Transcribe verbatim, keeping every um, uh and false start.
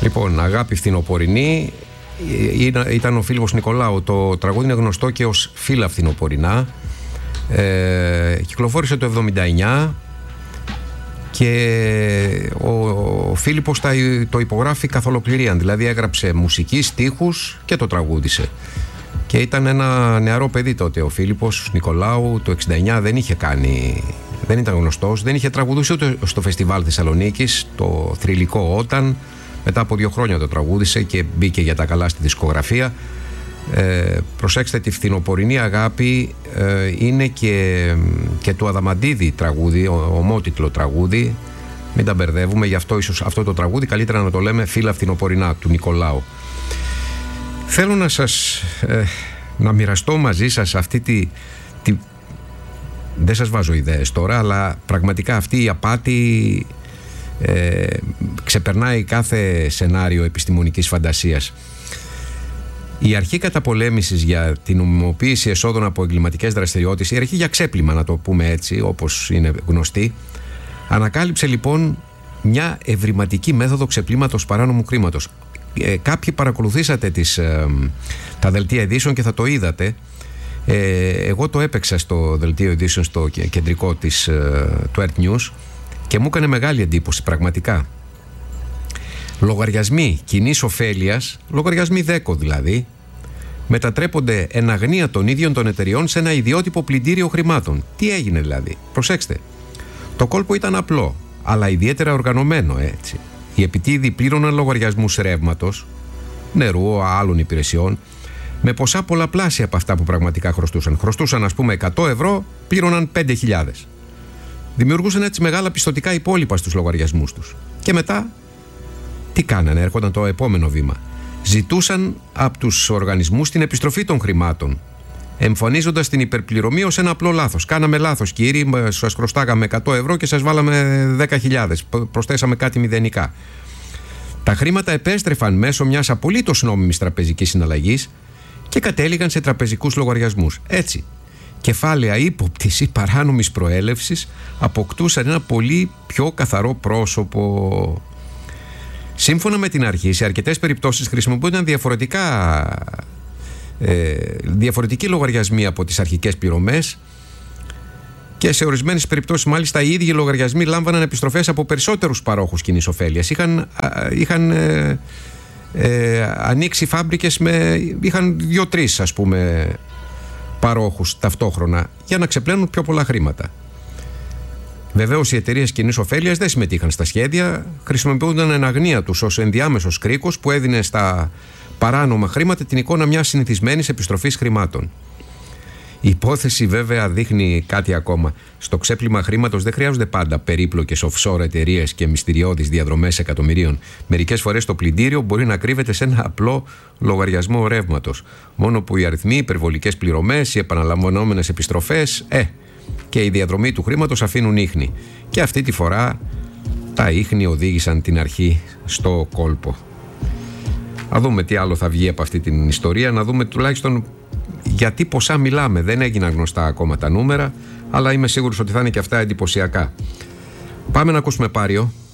Λοιπόν, αγάπη φθινοπορεινή, ήταν ο Φίλιππος Νικολάου. Το τραγούδι είναι γνωστό και ως Φύλλα φθινοπορεινά. Ε, κυκλοφόρησε το εβδομήντα εννιά και ο, ο Φίλιππος το υπογράφει καθ' ολοκληρία. Δηλαδή έγραψε μουσική, στίχους και το τραγούδισε. Και ήταν ένα νεαρό παιδί τότε ο Φίλιππος Νικολάου. Το εξήντα εννιά δεν είχε κάνει, δεν ήταν γνωστός, δεν είχε τραγουδήσει ούτε στο φεστιβάλ Θεσσαλονίκης, το θρυλικό Όταν. Μετά από δύο χρόνια το τραγούδισε και μπήκε για τα καλά στη δισκογραφία. Ε, προσέξτε, τη φθινοπορεινή αγάπη ε, είναι και, και του Αδαμαντίδη τραγούδι, ομότιτλο τραγούδι. Μην τα μπερδεύουμε, γι' αυτό ίσως αυτό το τραγούδι καλύτερα να το λέμε Φύλλα φθινοπορεινά του Νικολάου. Θέλω να σας ε, να μοιραστώ μαζί σας αυτή τη, τη δεν σας βάζω ιδέες τώρα, αλλά πραγματικά αυτή η απάτη ε, ξεπερνάει κάθε σενάριο επιστημονικής φαντασίας. Η αρχή καταπολέμησης για την νομιμοποίηση εσόδων από εγκληματικές δραστηριότητες, η αρχή για ξέπλυμα, να το πούμε έτσι, όπως είναι γνωστή, ανακάλυψε λοιπόν μια ευρηματική μέθοδο ξεπλύματος παράνομου χρήματος. Ε, κάποιοι παρακολουθήσατε τις, ε, τα δελτία ειδήσεων και θα το είδατε. Ε, εγώ το έπαιξα στο δελτίο ειδήσεων στο κεντρικό της, ε, του Earth News και μου έκανε μεγάλη εντύπωση πραγματικά. Λογαριασμοί κοινής ωφέλειας, λογαριασμοί ΔΕΚΟ δηλαδή, μετατρέπονται εν αγνία των ίδιων των εταιριών σε ένα ιδιότυπο πλυντήριο χρημάτων. Τι έγινε δηλαδή? Προσέξτε. Το κόλπο ήταν απλό, αλλά ιδιαίτερα οργανωμένο έτσι. Οι επιτίδοι πλήρωναν λογαριασμούς ρεύματος, νερού, άλλων υπηρεσιών, με ποσά πολλαπλάσια από αυτά που πραγματικά χρωστούσαν. Χρωστούσαν, ας πούμε, εκατό ευρώ, πλήρωναν πέντε χιλιάδες. Δημιουργούσαν έτσι μεγάλα πιστωτικά υπόλοιπα στους λογαριασμούς τους. Και μετά, τι κάνανε? Έρχονταν το επόμενο βήμα. Ζητούσαν από τους οργανισμούς την επιστροφή των χρημάτων, εμφανίζοντας την υπερπληρωμή ως ένα απλό λάθος. Κάναμε λάθος, κύριοι, σας χρωστάγαμε εκατό ευρώ και σας βάλαμε δέκα χιλιάδες. Προσθέσαμε κάτι μηδενικά. Τα χρήματα επέστρεφαν μέσω μιας απολύτως νόμιμης τραπεζικής συναλλαγής και κατέληγαν σε τραπεζικούς λογαριασμούς. Έτσι, κεφάλαια ύποπτης ή παράνομης προέλευσης αποκτούσαν ένα πολύ πιο καθαρό πρόσωπο. Σύμφωνα με την αρχή, σε αρκετές περιπτώσεις χρησιμοποιούνταν διαφορετικά, ε, διαφορετικοί λογαριασμοί από τις αρχικές πληρωμές και σε ορισμένες περιπτώσεις μάλιστα οι ίδιοι λογαριασμοί λάμβαναν επιστροφές από περισσότερους παρόχους κοινής ωφέλειας. Είχαν, είχαν ε, ε, ανοίξει φάμπρικες με, είχαν δύο-τρεις ας πούμε παρόχους ταυτόχρονα για να ξεπλένουν πιο πολλά χρήματα. Βεβαίως οι εταιρείες κοινής ωφέλειας δεν συμμετείχαν στα σχέδια, χρησιμοποιούνταν εν αγνία τους ως ενδιάμεσος κρίκος που έδινε στα παράνομα χρήματα την εικόνα μιας συνηθισμένης επιστροφής χρημάτων. Η υπόθεση βέβαια δείχνει κάτι ακόμα. Στο ξέπλυμα χρήματος δεν χρειάζονται πάντα περίπλοκες offshore εταιρείες και μυστηριώδεις διαδρομές εκατομμυρίων. Μερικές φορές το πλυντήριο μπορεί να κρύβεται σε ένα απλό λογαριασμό ρεύματος. Μόνο που οι αριθμοί, οι υπερβολικές πληρωμές, οι επαναλαμβανόμενες επιστροφές, ε, και η διαδρομή του χρήματος αφήνουν ίχνη. Και αυτή τη φορά τα ίχνη οδήγησαν την αρχή στο κόλπο. Να δούμε τι άλλο θα βγει από αυτή την ιστορία, να δούμε τουλάχιστον γιατί ποσά μιλάμε. Δεν έγιναν γνωστά ακόμα τα νούμερα, αλλά είμαι σίγουρος ότι θα είναι και αυτά εντυπωσιακά. Πάμε να ακούσουμε Πάριο.